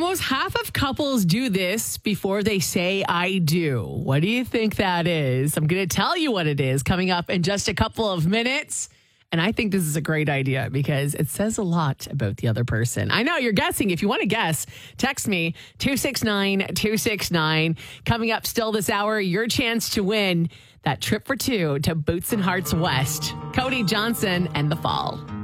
Almost half of couples do this before they say I do. What do you think that is? I'm going to tell you what it is coming up in just a couple of minutes. And I think this is a great idea because it says a lot about the other person. I know you're guessing. If you want to guess, text me 269-269. Coming up still this hour, your chance to win that trip for two to Boots and Hearts West. Cody Johnson and The Fall.